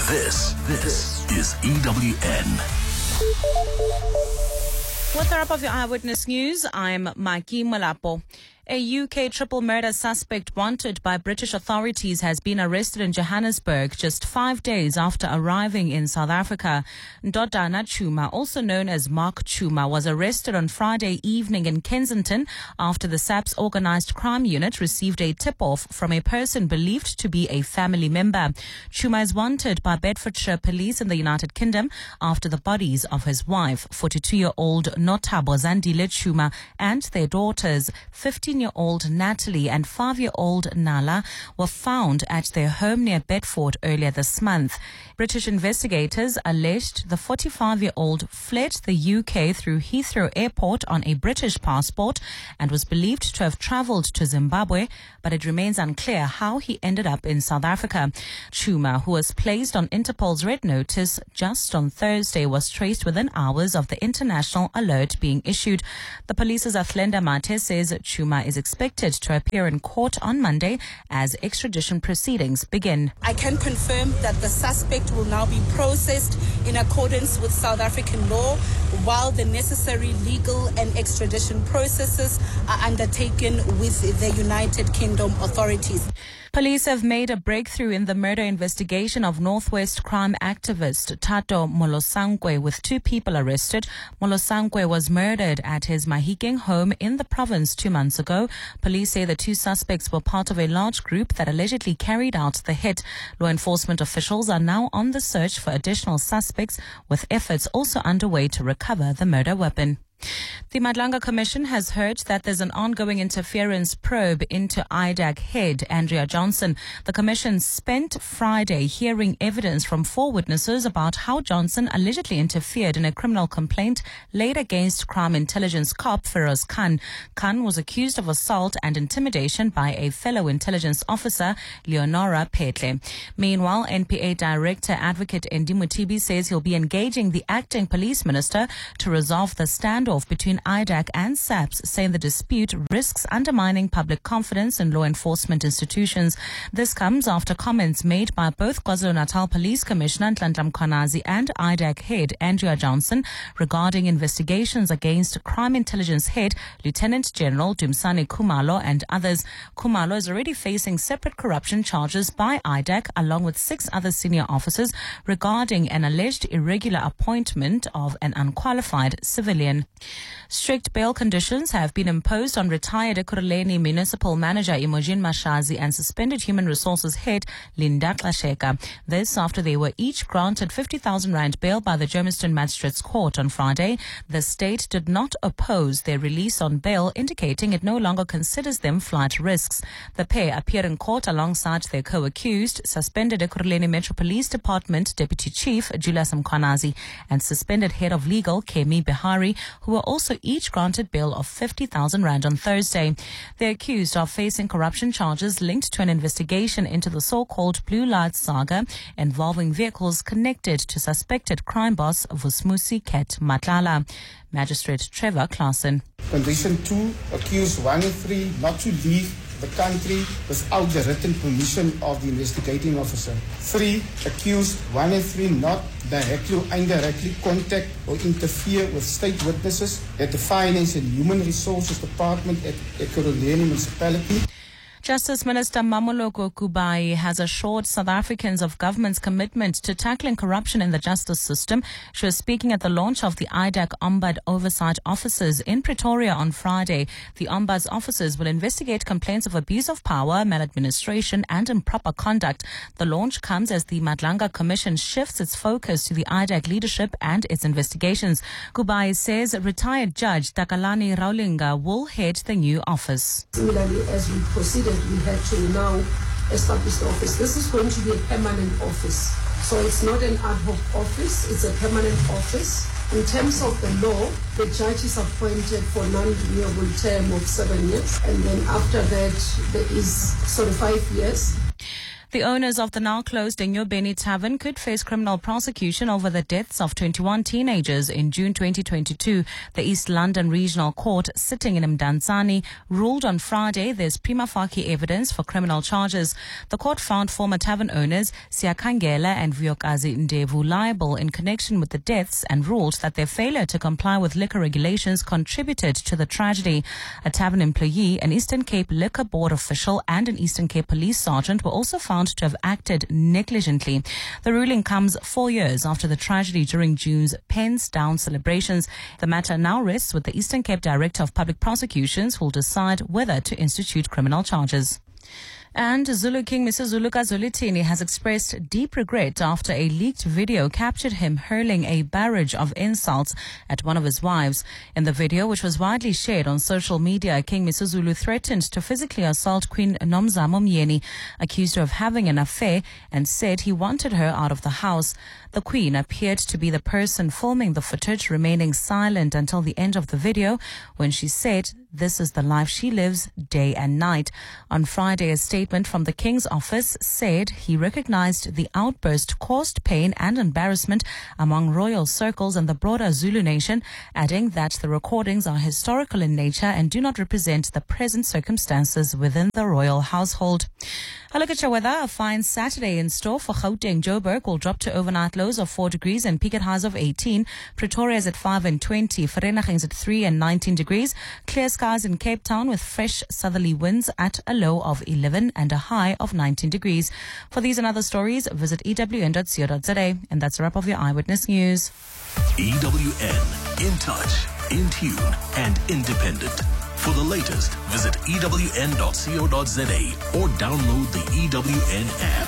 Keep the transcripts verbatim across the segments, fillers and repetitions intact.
This, this is E W N. With the wrap of your Eyewitness News, I'm Mikey Malapo. A U K triple murder suspect wanted by British authorities has been arrested in Johannesburg just five days after arriving in South Africa. Ndodana Chuma, also known as Mark Chuma, was arrested on Friday evening in Kensington after the S A P's organised crime unit received a tip-off from a person believed to be a family member. Chuma is wanted by Bedfordshire Police in the United Kingdom after the bodies of his wife, forty-two-year-old Notabo Zandile Chuma, and their daughters, fifteen-year-old Natalie and five-year-old Nala, were found at their home near Bedford earlier this month. British investigators alleged the forty-five-year-old fled the U K through Heathrow Airport on a British passport and was believed to have travelled to Zimbabwe, but it remains unclear how he ended up in South Africa. Chuma, who was placed on Interpol's red notice just on Thursday, was traced within hours of the international alert being issued. The police's Athlenda Mate says Chuma is expected to appear in court on Monday as extradition proceedings begin. I can confirm that the suspect will now be processed in accordance with South African law while the necessary legal and extradition processes are undertaken with the United Kingdom authorities. Police have made a breakthrough in the murder investigation of Northwest crime activist Tato Molosangwe, with two people arrested. Molosangwe was murdered at his Mahikeng home in the province two months ago. Police say the two suspects were part of a large group that allegedly carried out the hit. Law enforcement officials are now on the search for additional suspects, with efforts also underway to recover the murder weapon. The Madlanga Commission has heard that there's an ongoing interference probe into I D A C head Andrea Johnson. The Commission spent Friday hearing evidence from four witnesses about how Johnson allegedly interfered in a criminal complaint laid against crime intelligence cop Feroz Khan. Khan was accused of assault and intimidation by a fellow intelligence officer, Leonora Petle. Meanwhile, N P A Director Advocate Endi Mutibi says he'll be engaging the acting police minister to resolve the standoff between I D A C and S A P S, saying the dispute risks undermining public confidence in law enforcement institutions. This comes after comments made by both KwaZulu-Natal Police Commissioner Nhlanhla Mkhwanazi and I D A C head Andrea Johnson regarding investigations against crime intelligence head Lieutenant General Dumsani Khumalo and others. Khumalo is already facing separate corruption charges by I D A C along with six other senior officers regarding an alleged irregular appointment of an unqualified civilian. Strict bail conditions have been imposed on retired Ekurhuleni Municipal Manager Imogen Mashazi and suspended Human Resources Head Linda Klasheka. This after they were each granted fifty thousand rand bail by the Germiston Magistrates Court on Friday. The state did not oppose their release on bail, indicating it no longer considers them flight risks. The pair appeared in court alongside their co-accused, suspended Ekurhuleni Metro Police Department Deputy Chief Julius Mkhwanazi and suspended Head of Legal Kemi Bihari, who were also each granted bail of fifty thousand rand on Thursday. The accused are facing corruption charges linked to an investigation into the so-called Blue Light saga involving vehicles connected to suspected crime boss Vusmusi Ket Matlala. Magistrate Trevor Claassen. Condition two, accused one and three not to leave the country without the written permission of the investigating officer. Three, accused one and three not directly or indirectly contact or interfere with state witnesses at the Finance and Human Resources Department at Ekurhuleni Municipality. Justice Minister Mamoloko Kubai has assured South Africans of government's commitment to tackling corruption in the justice system. She was speaking at the launch of the I D A C Ombud Oversight Offices in Pretoria on Friday. The Ombud's offices will investigate complaints of abuse of power, maladministration and improper conduct. The launch comes as the Madlanga Commission shifts its focus to the I D A C leadership and its investigations. Kubai says retired Judge Takalani Raulinga will head the new office. Similarly, as we proceeded, we had to now establish the office. This is going to be a permanent office. So it's not an ad hoc office, it's a permanent office. In terms of the law, the judge is appointed for non-renewable term of seven years. And then after that, there is sort of five years. The owners of the now-closed Enyobeni Tavern could face criminal prosecution over the deaths of twenty-one teenagers in June twenty twenty-two. The East London Regional Court, sitting in Mdantsane, ruled on Friday there's prima facie evidence for criminal charges. The court found former tavern owners Siakangela and Vuyokazi Ndevu liable in connection with the deaths and ruled that their failure to comply with liquor regulations contributed to the tragedy. A tavern employee, an Eastern Cape Liquor Board official and an Eastern Cape police sergeant were also found to have acted negligently. The ruling comes four years after the tragedy during June's Pens Down celebrations. The matter now rests with the Eastern Cape Director of Public Prosecutions, who will decide whether to institute criminal charges. And Zulu King Mister Zuluka Zulitini has expressed deep regret after a leaked video captured him hurling a barrage of insults at one of his wives. In the video, which was widely shared on social media, King Mister Zulu threatened to physically assault Queen Nomzamo Myeni, accused her of having an affair, and said he wanted her out of the house. The Queen appeared to be the person filming the footage, remaining silent until the end of the video, when she said this is the life she lives day and night. On Friday, a statement from the King's office said he recognized the outburst caused pain and embarrassment among royal circles and the broader Zulu nation, adding that the recordings are historical in nature and do not represent the present circumstances within the royal household. A look at your weather. A fine Saturday in store for Gauteng. Joburg will drop to overnight lows of four degrees and peak at highs of eighteen. Pretoria is at five and twenty. Vereeniging is at three and nineteen degrees. Clear skies in Cape Town with fresh southerly winds at a low of eleven and a high of nineteen degrees. For these and other stories, visit E W N dot co dot za. And that's a wrap of your Eyewitness News. E W N, in touch, in tune, and independent. For the latest, visit E W N dot co dot za or download the E W N app.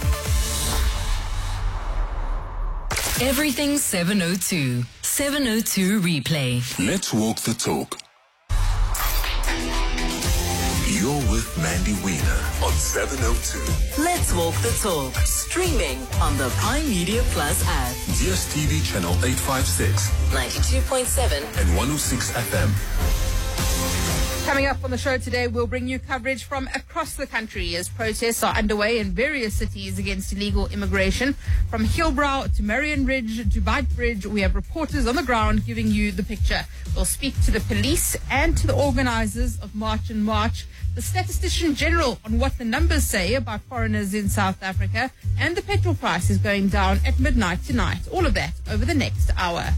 Everything seven oh two. seven oh two Replay. Let's walk the talk. You're with Mandy Wiener on seven oh two. Let's walk the talk. Streaming on the Prime Media Plus app. D S T V channel eight fifty-six ninety-two point seven and one oh six F M. Coming up on the show today, we'll bring you coverage from across the country as protests are underway in various cities against illegal immigration. From Hillbrow to Marion Ridge to Beitbridge, we have reporters on the ground giving you the picture. We'll speak to the police and to the organisers of March and March, the Statistician General on what the numbers say about foreigners in South Africa, and the petrol price is going down at midnight tonight. All of that over the next hour.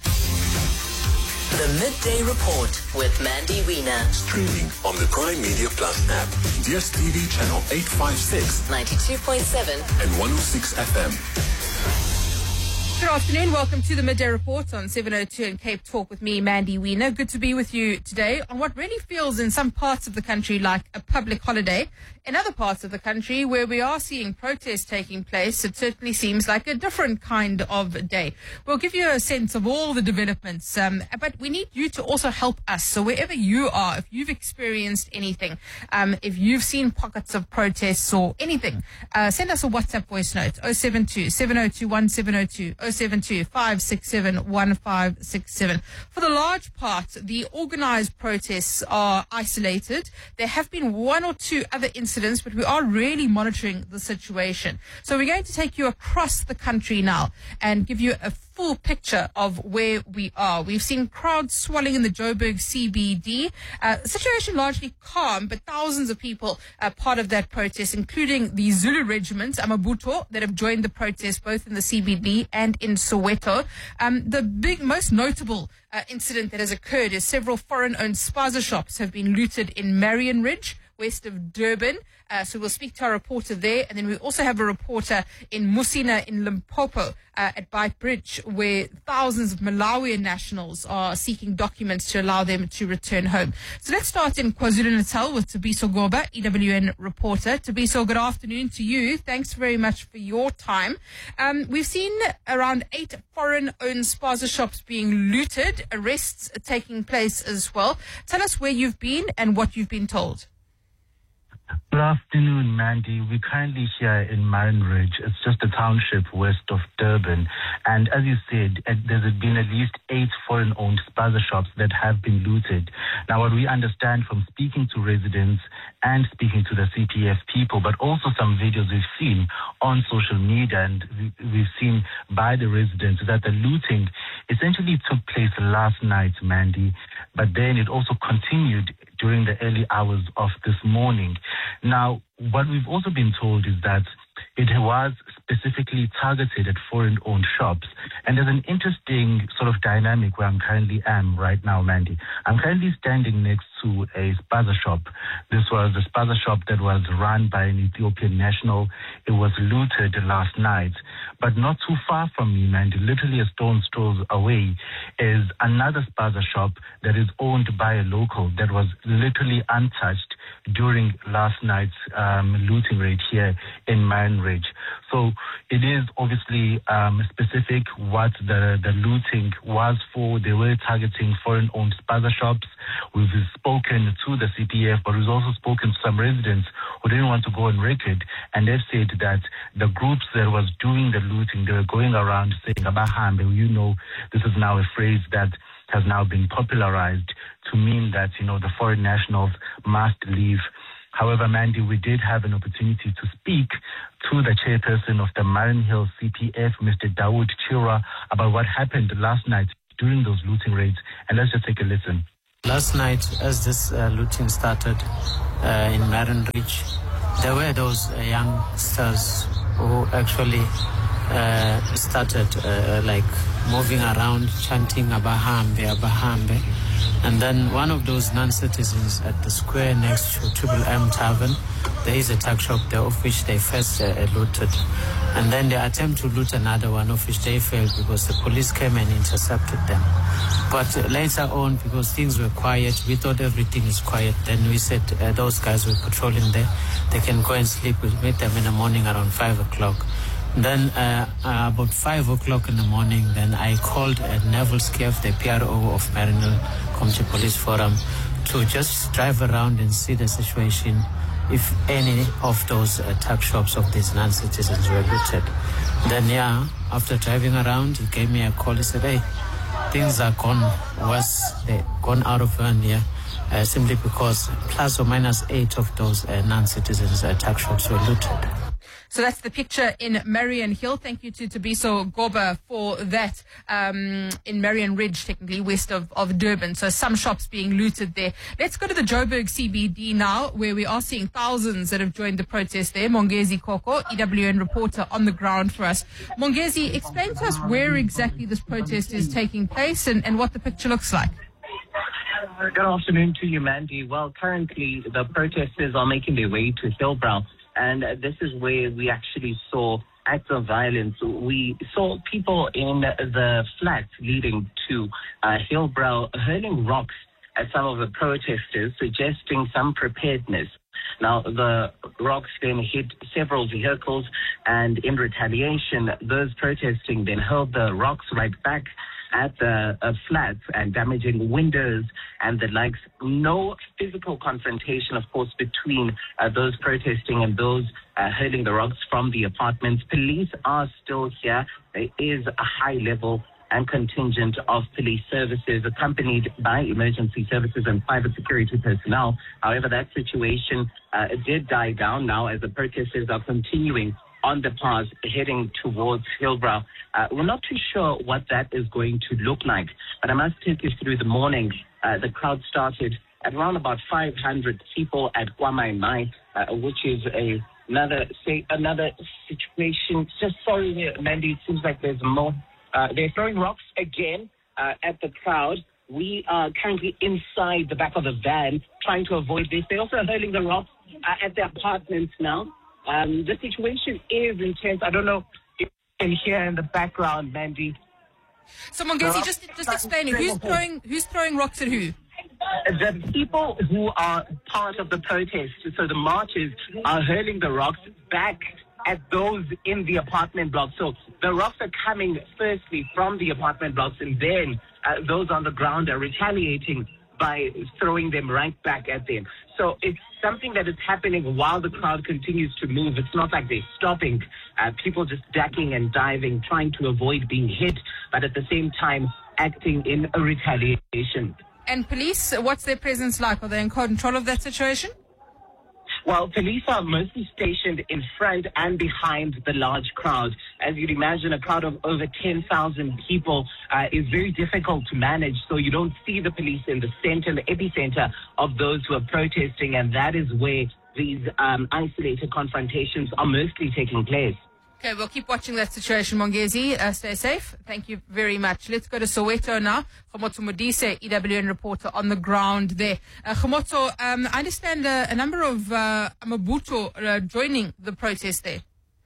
The Midday Report with Mandy Wiener. Streaming on the Prime Media Plus app, D S T V channel eight fifty-six ninety-two point seven and one oh six F M. Good afternoon. Welcome to the Midday Report on seven oh two and Cape Talk with me, Mandy Wiener. Good to be with you today on what really feels in some parts of the country like a public holiday. In other parts of the country where we are seeing protests taking place, it certainly seems like a different kind of day. We'll give you a sense of all the developments, um, but we need you to also help us. So wherever you are, if you've experienced anything, um, if you've seen pockets of protests or anything, uh, send us a WhatsApp voice note, oh seven two, seven oh two, one seven oh two, oh seven two, five six seven, one five six seven. For the large part, the organized protests are isolated. There have been one or two other incidents, but we are really monitoring the situation. So we're going to take you across the country now and give you a full picture of where we are. We've seen crowds swelling in the Joburg C B D. Uh, situation largely calm, but thousands of people are part of that protest, including the Zulu regiment, Amabutho, that have joined the protest both in the C B D and in Soweto. Um, the big, most notable uh, incident that has occurred is several foreign-owned spaza shops have been looted in Marion Ridge, west of Durban. Uh, so we'll speak to our reporter there. And then we also have a reporter in Musina in Limpopo uh, at Beitbridge, where thousands of Malawian nationals are seeking documents to allow them to return home. So let's start in KwaZulu-Natal with Tabiso Goba, E W N reporter. Tabiso, good afternoon to you. Thanks very much for your time. Um, we've seen around eight foreign-owned spaza shops being looted, arrests taking place as well. Tell us where you've been and what you've been told. Good afternoon, Mandy. We're currently here in Marin Ridge. It's just a township west of Durban. And as you said, there's been at least eight foreign-owned spaza shops that have been looted. Now, what we understand from speaking to residents and speaking to the C P F people, but also some videos we've seen on social media and we've seen by the residents, that the looting essentially took place last night, Mandy, but then it also continued during the early hours of this morning. Now, what we've also been told is that it was specifically targeted at foreign-owned shops. And there's an interesting sort of dynamic where I'm currently am right now, Mandy. I'm currently standing next to a spaza shop. This was a spaza shop that was run by an Ethiopian national. It was looted last night. But not too far from me, Mandy, literally a stone's throw away, is another spaza shop that is owned by a local that was literally untouched during last night's um, looting raid here in Marin Ridge. So it is obviously um, specific what the, the looting was for. They were targeting foreign-owned spaza shops. We've spoken to the C P F, but we've also spoken to some residents who didn't want to go on record, and they've said that the groups that was doing the looting, they were going around saying, Abahambe, you know, this is now a phrase that has now been popularized to mean that, you know, the foreign nationals must leave. However, Mandy, we did have an opportunity to speak to the chairperson of the Marin Hill C P F, Mister Dawood Chira, about what happened last night during those looting raids. And let's just take a listen. Last night, as this uh, looting started uh, in Marin Ridge, there were those uh, youngsters who actually uh, started uh, like moving around, chanting Abahambe, Abahambe. And then one of those non-citizens at the square next to Triple M Tavern, there is a tuck shop there of which they first uh, looted. And then they attempt to loot another one of which they failed because the police came and intercepted them. But uh, later on, because things were quiet, we thought everything is quiet. Then we said uh, those guys were patrolling there. They can go and sleep. We'll meet them in the morning around five o'clock. Then uh, uh, about five o'clock in the morning, then I called at Neville Skiff, the P R O of Marin Hill Community Police Forum, to just drive around and see the situation if any of those uh, tuck shops of these non-citizens were looted. Then, yeah, after driving around, he gave me a call. He said, hey, things are gone worse. They're gone out of hand here, uh, simply because plus or minus eight of those uh, non-citizens uh, tuck shops were looted. So that's the picture in Marion Hill. Thank you to Tabiso Goba for that, um, in Marion Ridge, technically west of, of Durban. So some shops being looted there. Let's go to the Joburg C B D now, where we are seeing thousands that have joined the protest there. Mongezi Koko, E W N reporter on the ground for us. Mongezi, explain to us where exactly this protest is taking place and, and what the picture looks like. Good afternoon to you, Mandy. Well, currently the protesters are making their way to Hillbrow. And this is where we actually saw acts of violence. We saw people in the flats leading to uh, Hillbrow hurling rocks at some of the protesters, suggesting some preparedness. Now, the rocks then hit several vehicles, and in retaliation, those protesting then hurled the rocks right back at the uh, flats and damaging windows and the likes. No physical confrontation, of course, between uh, those protesting and those uh, hurling the rocks from the apartments. Police are still here. There is a high level and contingent of police services accompanied by emergency services and private security personnel. However, that situation uh, did die down now as the protesters are continuing on the path heading towards Hillbrow. Uh, we're not too sure what that is going to look like, but I must take you through the morning. Uh, the crowd started at around about five hundred people at Kwamai Mai, uh, which is a, another say another situation. Just sorry, Mandy, it seems like there's more. Uh, they're throwing rocks again uh, at the crowd. We are currently inside the back of the van trying to avoid this. They're also hurling the rocks uh, at the apartments now. Um, the situation is intense. I don't know if you can hear in the background, Mandy. So, Mongezi, just just explain it. Who's throwing who's throwing rocks at who? The people who are part of the protest, so the marchers, are hurling the rocks back at those in the apartment blocks. So the rocks are coming firstly from the apartment blocks, and then uh, those on the ground are retaliating by throwing them right back at them. So it's something that is happening while the crowd continues to move. It's not like they're stopping. Uh, people just ducking and diving, trying to avoid being hit, but at the same time acting in a retaliation. And police, what's their presence like? Are they in control of that situation? Well, police are mostly stationed in front and behind the large crowd. As you'd imagine, a crowd of over ten thousand people uh, is very difficult to manage, so you don't see the police in the center, the epicenter of those who are protesting, and that is where these um, isolated confrontations are mostly taking place. Okay, we'll keep watching that situation, Mongezi. Uh, stay safe. Thank you very much. Let's go to Soweto now. Khomotso Modise, E W N reporter on the ground there. Uh, Khomotso, um, I understand uh, a number of uh, Amabutho uh, joining the protest there.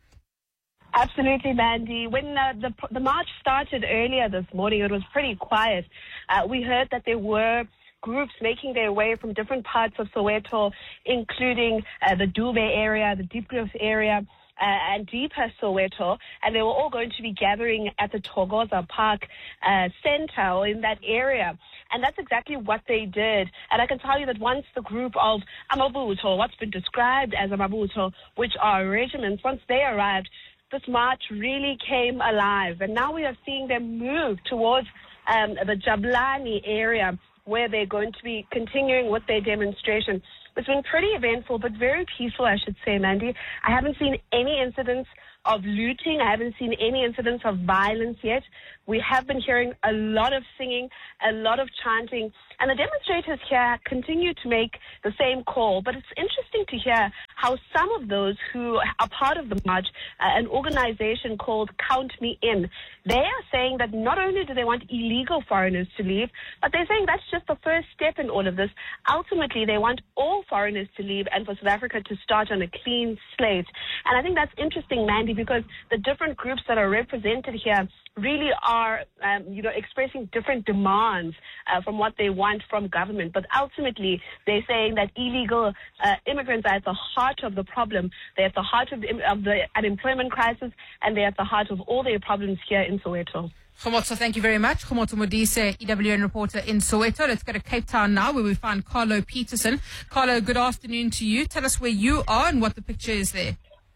Absolutely, Mandy. When uh, the the march started earlier this morning, it was pretty quiet. Uh, we heard that there were groups making their way from different parts of Soweto, including uh, the Dube area, the Diepkloof area, Uh, and deeper Soweto, and they were all going to be gathering at the Thokoza Park uh, Center or in that area. And that's exactly what they did. And I can tell you that once the group of Amabutho, what's been described as Amabutho, which are regiments, once they arrived, this march really came alive. And now we are seeing them move towards um, the Jabulani area, where they're going to be continuing with their demonstration. It's been pretty eventful, but very peaceful, I should say, Mandy. I haven't seen any incidents of looting. I haven't seen any incidents of violence yet. We have been hearing a lot of singing, a lot of chanting, and the demonstrators here continue to make the same call. But it's interesting to hear how some of those who are part of the march, uh, an organization called Count Me In, they are saying that not only do they want illegal foreigners to leave, but they're saying that's just the first step in all of this. Ultimately, they want all foreigners to leave and for South Africa to start on a clean slate. And I think that's interesting, Mandy, because the different groups that are represented here really are, um, you know, expressing different demands uh, from what they want from government. But ultimately, they're saying that illegal uh, immigrants are at the heart of the problem. They're at the heart of the, of the unemployment crisis, and they're at the heart of all their problems here in Soweto. Khomotso, thank you very much. Khomotso Modise, E W N reporter in Soweto. Let's go to Cape Town now, where we find Carlo Peterson. Carlo, good afternoon to you. Tell us where you are and what the picture is there.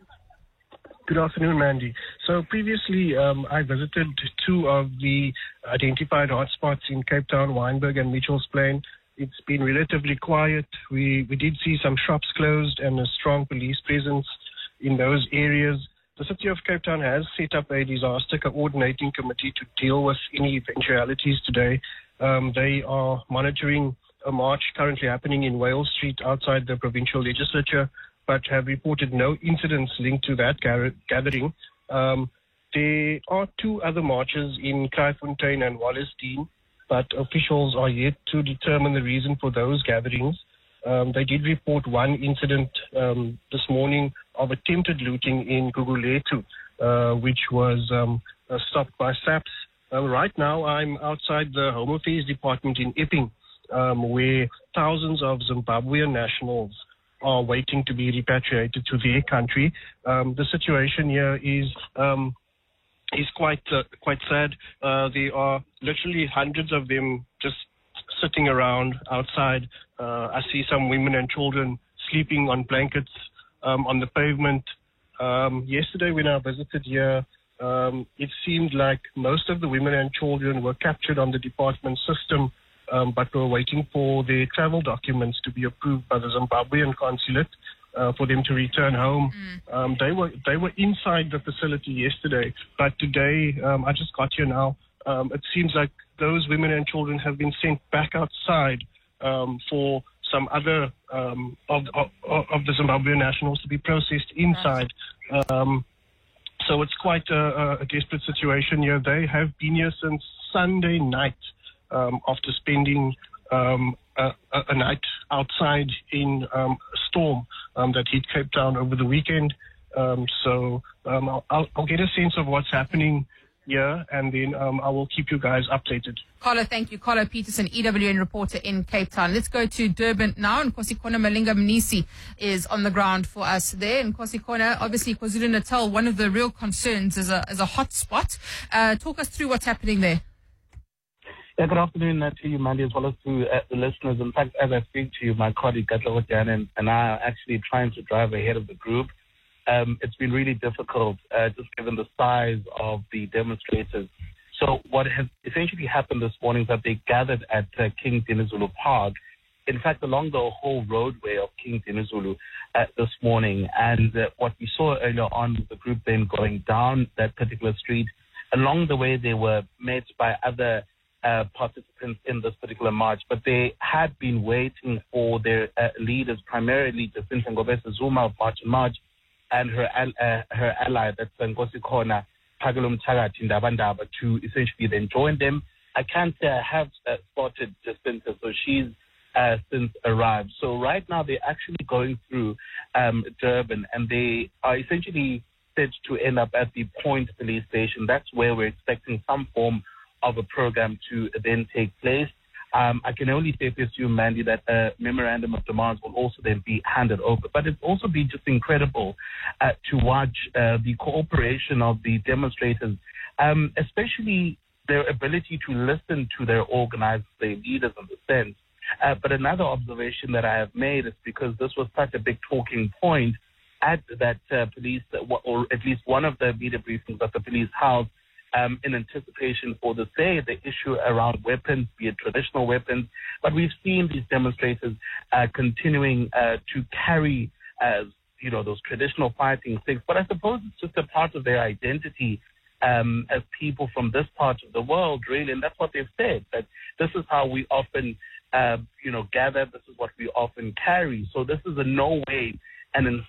Good afternoon, Mandy. So previously, um, I visited two of the identified hotspots in Cape Town, Wynberg and Mitchell's Plain. It's been relatively quiet. We, we did see some shops closed and a strong police presence in those areas. The City of Cape Town has set up a disaster coordinating committee to deal with any eventualities today. Um, they are monitoring a march currently happening in Wales Street outside the provincial legislature, but have reported no incidents linked to that gathering. Um, there are two other marches in Kraaifontein and Wallisdean, but officials are yet to determine the reason for those gatherings. Um, they did report one incident um, this morning of attempted looting in Gugulethu, uh, which was um, uh, stopped by SAPS. Uh, right now, I'm outside the Home Affairs Department in Epping, um, where thousands of Zimbabwean nationals are waiting to be repatriated to their country. Um, the situation here is um, is quite uh, quite sad. Uh, there are literally hundreds of them just sitting around outside. Uh, I see some women and children sleeping on blankets um, on the pavement. Um, yesterday when I visited here, um, it seemed like most of the women and children were captured on the department system, Um, but we're waiting for their travel documents to be approved by the Zimbabwean consulate uh, for them to return home. Mm. Um, they were they were inside the facility yesterday, but today um, I just got here now. Um, it seems like those women and children have been sent back outside um, for some other um, of, of of the Zimbabwean nationals to be processed inside. Um, so it's quite a, a desperate situation here. They have been here since Sunday night. Um, after spending um, a, a night outside in um, a storm um, that hit Cape Town over the weekend. Um, so um, I'll, I'll get a sense of what's happening here, and then um, I will keep you guys updated. Carlo, thank you. Carlo Peterson, E W N reporter in Cape Town. Let's go to Durban now, and Nkosikona Malinga Mnisi is on the ground for us there. And Nkosikona, obviously KwaZulu-Natal, one of the real concerns is a, is a hot spot. Uh, talk us through what's happening there. Yeah, good afternoon uh, to you, Mandy, as well as to uh, the listeners. In fact, as I speak to you, my colleague Gatla Jan and, and I are actually trying to drive ahead of the group. Um, it's been really difficult, uh, just given the size of the demonstrators. So what has essentially happened this morning is that they gathered at uh, King Dinizulu Park, in fact, along the whole roadway of King Dinizulu uh, this morning. And uh, what we saw earlier on was the group then going down that particular street. Along the way, they were met by other uh, participants in this particular march, but they had been waiting for their uh, leaders, primarily Jacinta Ngobese Zuma of March and March, and her uh, her ally, that's Nkosi Khona Phakelo Mthakathi Ndabandaba, to essentially then join them. I can't say I have uh, spotted Jacinta, so she's Uh, since arrived. So right now they're actually going through um, Durban, and they are essentially set to end up at the Point police station. That's where we're expecting some form of a program to then take place. Um, I can only say this to you, Mandy, that a memorandum of demands will also then be handed over. But it's also been just incredible uh, to watch uh, the cooperation of the demonstrators, um, especially their ability to listen to their organizers, their leaders in the sense. Uh, but another observation that I have made is because this was such a big talking point at that uh, police, or at least one of the media briefings that the police held um, in anticipation for the say, the issue around weapons, be it traditional weapons. But we've seen these demonstrators uh, continuing uh, to carry, uh, you know, those traditional fighting sticks. But I suppose it's just a part of their identity um, as people from this part of the world, really. And that's what they've said, that this is how we often Uh, you know, gather. This is what we often carry. So this is in no way an